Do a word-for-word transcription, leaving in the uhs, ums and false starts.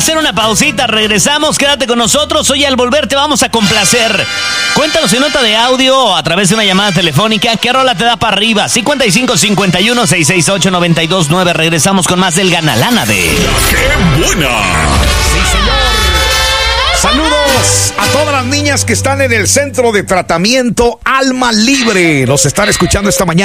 hacer una pausita, regresamos, quédate con nosotros. Hoy al volver te vamos a complacer. Cuéntanos en nota de audio o a través de una llamada telefónica qué rola te da para arriba. cincuenta y cinco cincuenta y uno seiscientos sesenta y ocho noventa y dos nueve. Regresamos con más del Ganalana de... ¡Qué buena! Sí, señor. Saludos a todas las niñas que están en el centro de tratamiento Alma Libre. Los están escuchando esta mañana.